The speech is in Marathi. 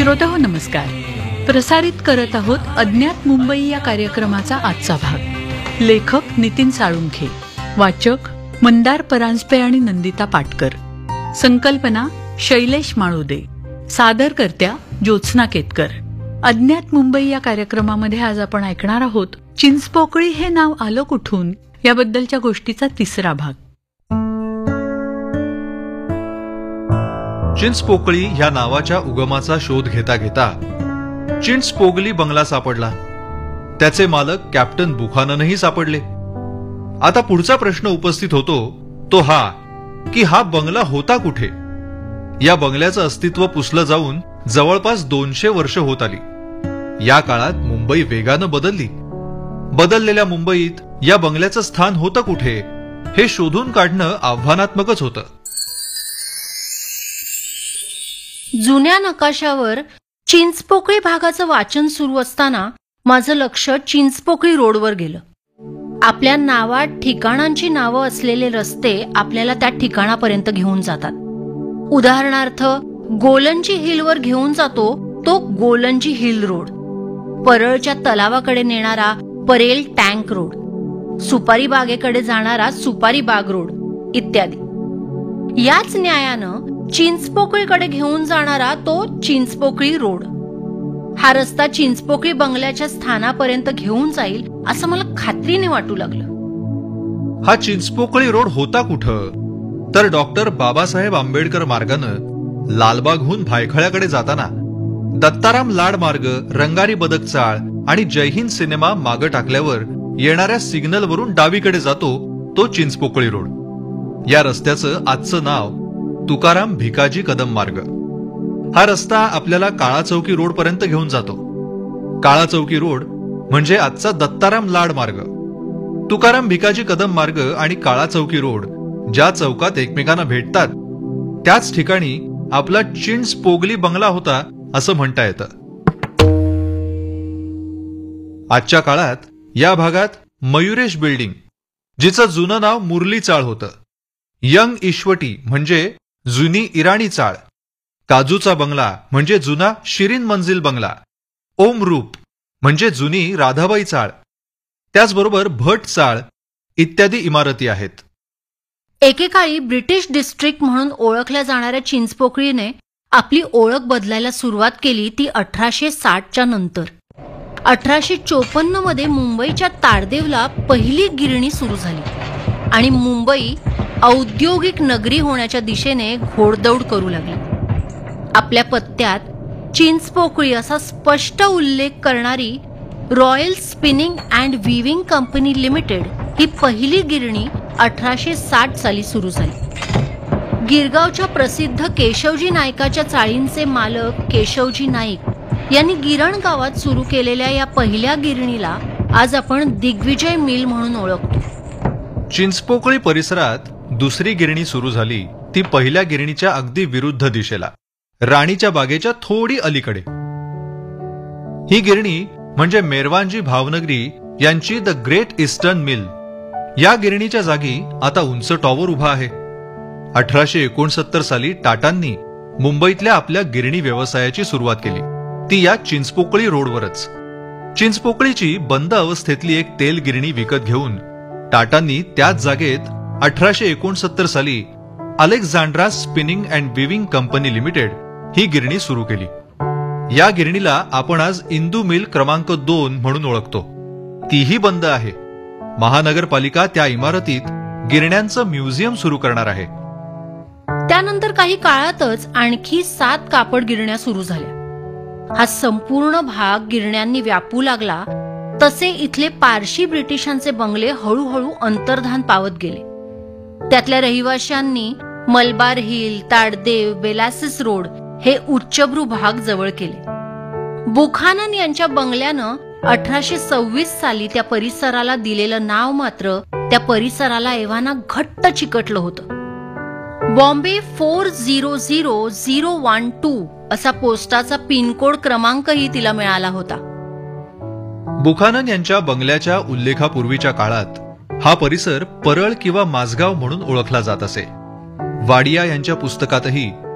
श्रोतेहो नमस्कार. प्रसारित करत आहोत अज्ञात मुंबई या कार्यक्रमाचा आजचा भाग. लेखक नितीन साळुंखे, वाचक मंदार परांजपे आणि नंदिता पाटकर, संकल्पना शैलेश माळुदे, सादरकर्त्या ज्योत्स्ना केतकर. अज्ञात मुंबई या कार्यक्रमामध्ये आज आपण ऐकणार आहोत चिंचपोकळी हे नाव आलं कुठून याबद्दलच्या गोष्टीचा तिसरा भाग. चिंचपोकळी ह्या नावाच्या उगमाचा शोध घेता घेता चिंचपोगली बंगला सापडला. त्याचे मालक कॅप्टन बुखाननही सापडले. आता पुढचा प्रश्न उपस्थित होतो तो हा की हा बंगला होता कुठे. या बंगल्याचं अस्तित्व पुसलं जाऊन जवळपास 200 वर्ष होत आली. या काळात मुंबई वेगानं बदलली. बदललेल्या मुंबईत या बंगल्याचं स्थान होतं कुठे हे शोधून काढणं आव्हानात्मकच होतं. जुन्या नकाशावर चिंचपोकळी भागाचं वाचन सुरू असताना माझं लक्ष चिंचपोकळी रोडवर गेलं. आपल्या नावात ठिकाणांची नावं असलेले रस्ते आपल्याला त्या ठिकाणापर्यंत घेऊन जातात. उदाहरणार्थ गोलंजी हिलवर घेऊन जातो तो गोलंजी हिल रोड, परळच्या तलावाकडे नेणारा परेल टँक रोड, सुपारी बागेकडे जाणारा सुपारी बाग रोड इत्यादी. याच न्यायानं चिंचपोकळीकडे घेऊन जाणारा तो चिंचपोकळी रोड. हा रस्ता चिंचपोकळी बंगल्याच्या स्थानापर्यंत घेऊन जाईल असं मला खात्रीने वाटू लागलं. हा चिंचपोकळी रोड होता कुठं तर डॉक्टर बाबासाहेब आंबेडकर मार्गानं लालबागहून भायखळ्याकडे जाताना दत्ताराम लाड मार्ग, रंगारी बदक चाळ आणि जयहिंद सिनेमा मागं टाकल्यावर येणाऱ्या सिग्नलवरून डावीकडे जातो तो चिंचपोकळी रोड. या रस्त्याचं आजचं नाव तुकाराम भिकाजी कदम मार्ग. हा रस्ता आपल्याला काळा चौकी रोड पर्यंत घेऊन जातो. काळा चौकी रोड म्हणजे आजचा दत्ताराम लाड मार्ग. तुकाराम भिकाजी कदम मार्ग आणि काळा चौकी रोड ज्या चौकात एकमेकांना भेटतात त्याच ठिकाणी आपला चिंचपोगली बंगला होता असं म्हणता येतं. आजच्या काळात या भागात मयुरेश बिल्डिंग, जिचं जुनं नाव मुरली चाळ होतं, यंग इश्वटी म्हणजे जुनी इराणी चाळ, काजूचा बंगला म्हणजे जुना शिरीन मंजिल बंगला, ओम रूप म्हणजे जुनी राधाबाई चाळ, त्याचबरोबर भट चाळ इत्यादी इमारती आहेत. एकेकाळी ब्रिटिश डिस्ट्रिक्ट म्हणून ओळखल्या जाणाऱ्या चिंचपोकळीने आपली ओळख बदलायला सुरुवात केली ती 1860च्या नंतर. 1854 मध्ये मुंबईच्या ताडदेवला पहिली गिरणी सुरू झाली आणि मुंबई औद्योगिक नगरी होण्याच्या दिशेने घोडदौड करू लागली. आपल्या पत्त्यात चिंचपोकळी असा स्पष्ट उल्लेख करणारी royal spinning and viewing company limited ही पहिली गिरणी 1860 साली सुरू झाली. गिरगावच्या प्रसिद्ध केशवजी नाईकाच्या चाळींचे मालक केशवजी नाईक यांनी गिरण गावात सुरू केलेल्या या पहिल्या गिरणीला आज आपण दिग्विजय मिल म्हणून ओळखतो. चिंचपोकळी परिसरात दुसरी गिरणी सुरू झाली ती पहिल्या गिरणीच्या अगदी विरुद्ध दिशेला, राणीच्या बागेच्या थोडी अलीकडे. ही गिरणी म्हणजे मेरवानजी भावनगरी यांची द ग्रेट ईस्टर्न मिल. या गिरणीच्या जागी आता उंच टॉवर उभा आहे. 1869 साली टाटांनी मुंबईतल्या आपल्या गिरणी व्यवसायाची सुरुवात केली, ती या चिंचपोकळी रोडवरच. चिंचपोकळीची बंद अवस्थेतली एक तेल गिरणी विकत घेऊन टाटांनी त्याच जागेत 1869 साली Alexandra spinning and viewing company limited ही गिरणी सुरू केली. या गिरणीला आपण आज इंदू मिल क्रमांक 2 म्हणून ओळखतो. तीही बंद आहे. महानगरपालिका त्या इमारतीत गिरण्यांचं म्युझियम सुरू करणार आहे. त्यानंतर काही काळातच आणखी 7 कापड गिरण्या सुरू झाल्या. हा संपूर्ण भाग गिरण्यांनी व्यापू लागला तसे इथले पारशी ब्रिटिशांचे बंगले हळूहळू अंतर्धान पावत गेले. त्यातल्या रहिवाशांनी मलबार हिल, ताडदेव, बेलासिस रोड हे उच्चभ्रू भाग जवळ केले. बुखानन यांच्या बंगल्यानं 1826 साली त्या परिसराला दिलेलं नाव मात्र त्या परिसराला एव्हाना घट्ट चिकटलं होतं. बॉम्बे 400012 असा पोस्टाचा पिनकोड क्रमांकही तिला मिळाला होता. बुखानन यांच्या बंगल्याच्या उल्लेखापूर्वीच्या काळात हा परिसर परळ किंवा माझगाव म्हणून ओळखला जात असे. वाडिया यांच्या पुस्तकातही